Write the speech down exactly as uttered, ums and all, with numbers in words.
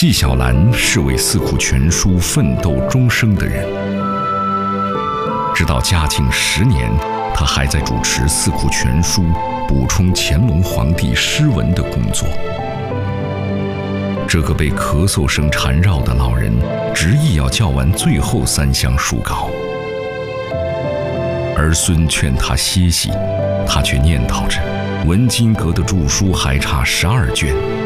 纪晓岚是为《四库全书》奋斗终生的人，直到嘉靖十年，他还在主持《四库全书》补充乾隆皇帝诗文的工作。这个被咳嗽声缠绕的老人，执意要教完最后三项书稿。儿孙劝他歇息，他却念叨着：文津阁的著书还差十二卷，